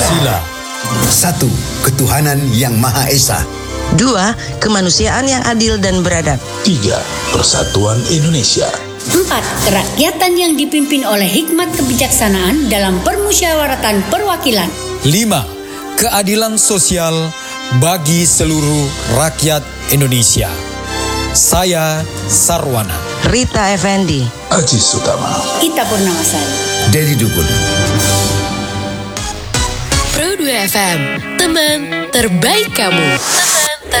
Pancasila. 1. Ketuhanan Yang Maha Esa. 2. Kemanusiaan yang adil dan beradab. 3. Persatuan Indonesia. 4. Kerakyatan yang dipimpin oleh hikmat kebijaksanaan dalam permusyawaratan perwakilan. 5. Keadilan sosial bagi seluruh rakyat Indonesia. Saya Sarwana. Rita Effendi. Aji Sutama. Ita Purnamasari. Dedi Dukun. Pro 2 FM, teman terbaik kamu.